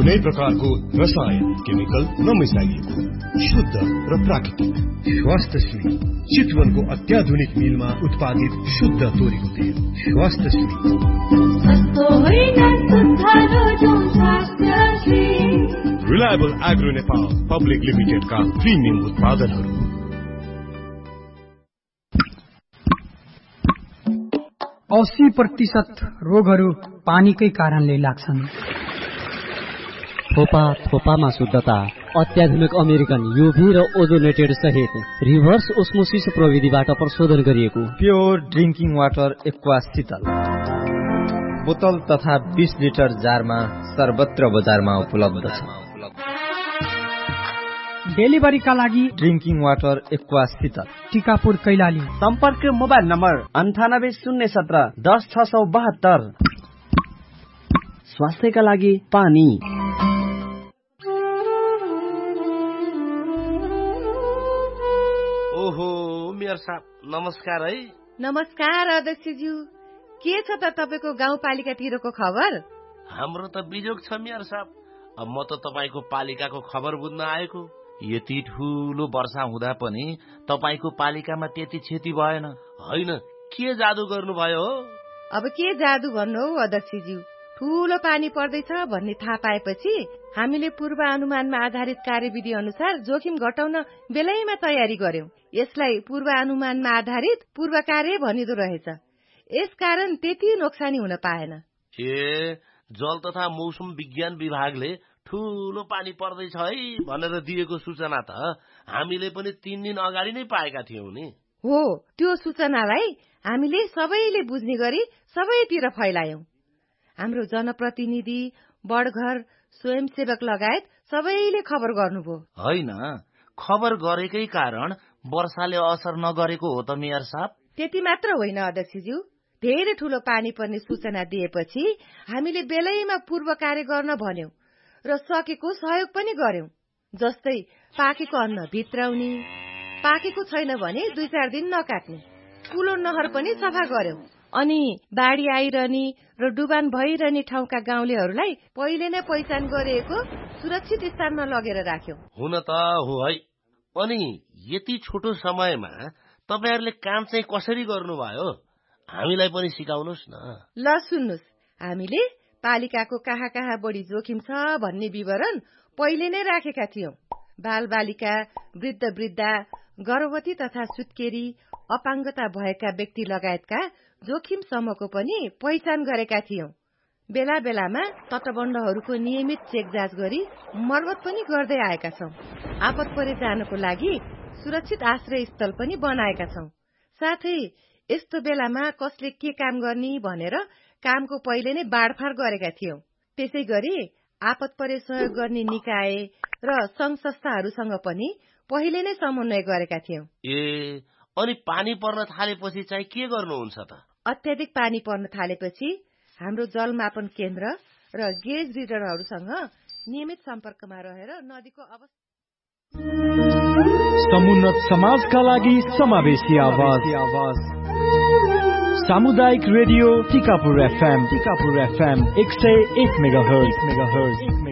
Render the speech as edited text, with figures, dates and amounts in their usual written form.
कुनै प्रकारको रसायन केमिकल नमिसाइएको शुद्ध र प्राकृतिक स्वास्थ्यश्री चितवनको अत्याधुनिक मिलमा उत्पादित शुद्ध तोरीको तेल स्वास्थ्यश्री। रिलायबल एग्रो नेपाल पब्लिक लिमिटेडका प्रिमियम उत्पादनहरू। 80% रोगहरू पानीकै कारणले लाग्छन्। थोपामा शुद्धता, अत्याधुनिक अमेरिकन युभी र ओजोनेटेड सहित रिभर्स ओस्मोसिस प्रविधिबाट प्रशोधन गरिएको प्योर ड्रिंकिङ वाटर एक्वा शीतल बोतल तथा 20 लिटर जारमा सर्वत्र बजारमा उपलब्ध छ। डेलिभरीका लागि ड्रिंकिङ वाटर एक्वा शीतल टिकापुर कैलाली। सम्पर्क मोबाइल नम्बर 9817 10672। स्वास्थ्यका लागि पानी। ओहो मेयर साहब नमस्कार है। नमस्कार अध्यक्षज्यू, के छ त तपाईको गाउँपालिकातिरको खबर? हाम्रो त बिजोग छ मेयर साहब। अब म त तपाईको पालिकाको खबर बुझ्न आएको। यति ठूलो वर्षा हुँदा पनि तपाईको पालिकामा त्यति क्षति भएन होइन? के जादु गर्नुभयो हो? अब के जादु भन्नु हौ अध्यक्षज्यू, ठूलो पानी पर्दैछ भन्ने थाहा पाएपछि हामीले पूर्वानुमानमा आधारित कार्यविधि अनुसार जोखिम घटाउन बेलैमा तयारी गर्यौं। यसलाई पूर्वानुमानमा आधारित पूर्व कार्य भनिदो रहेछ। यसकारण त्यति नोक्सानी हुन पाएन। जल तथा मौसम विज्ञान विभागले ठूलो पानी पर्दैछ है भनेर दिएको सूचना त हामीले पनि 3 दिन अगाडि नै पाएका थियौं नि। हो, त्यो सूचनालाई हामीले सबैले बुझ्ने गरी सबैतिर फैलायौं। हाम्रो जनप्रतिनिधि, बडघर, स्वयंसेवक लगायत सबैले खबर गर्नुभयो। होइन, खबर गरेकै कारण वर्षाले असर नगरेको हो त मेयर साहब? त्यति मात्र होइन अध्यक्षज्यू, धेरै ठूलो पानी पर्ने सूचना दिएपछि हामीले बेलैमा पूर्व कार्य गर्न भन्यौं र सकेको सहयोग पनि गर्यौं। जस्तै पाकेको अन्न भित्राउने, पाकेको छैन भने 2-4 दिन नकाट्ने, ठूलो नहर पनि सफा गर्यौं। अनि बाढी आइरहने र डुबान भइरहने ठाउँका गाउँलेहरूलाई पहिले नै पहिचान गरिएको सुरक्षित स्थानमा लगेर राख्यौं। हुन त हो है। अनि यति छोटो समयमा तपाईहरुले काम चाहिँ कसरी गर्नुभयो? हामीलाई पनि सिकाउनुस् न। ल सुन्नुस्, हामीले पालिकाको कहाँ बढी जोखिम छ भन्ने विवरण पहिले नै राखेका थियौं। बालबालिका, वृद्ध वृद्धा, गर्भवती तथा सुत्केरी, अपाङ्गता भएका व्यक्ति लगायतका जोखिम समूहको पनि पहिचान गरेका थियौं। बेला बेलामा तटबन्धहरूको नियमित चेक जाँच गरी मर्मत पनि गर्दै आएका छौं। आपत परे जानको लागि सुरक्षित आश्रय स्थल पनि बनाएका छौं। साथै यस्तो बेलामा कसले के काम गर्ने भनेर कामको पहिले नै बाँडफाँड गरेका थियौं। त्यसै गरी आपत परे सहयोग गर्ने निकाय र संघ संस्थाहरूसँग पनि पहिले नै समन्वय गरेका थियौं। अनि पानी पर्न थालेपछि चाहिँ के गर्नुहुन्छ त? अत्याधिक पानी पर्न थालेपछि हाम्रो जलमापन केन्द्र र गेज रिडरहरूसँग नियमित सम्पर्कमा रहेर नदीको अवस्था। समुन्नत समाजका लागि समावेशी आवाज। सामुदायिक रेडियो टिकापुर FM 101 मेगाहर्ज।